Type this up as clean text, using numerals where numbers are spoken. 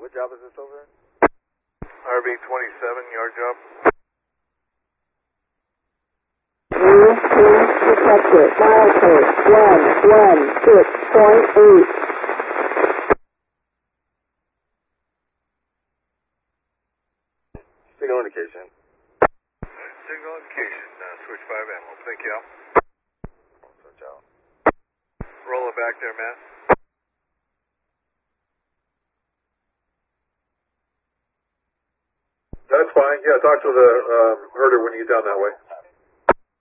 What job is this over there? RV-27, yard job. Detected. Milepost 116.8. Signal indication. Signal indication, switch 5 animal. Thank you, Al. Switch out. Roll it back there, Matt. That's fine. Yeah, talk to the herder when you get down that way.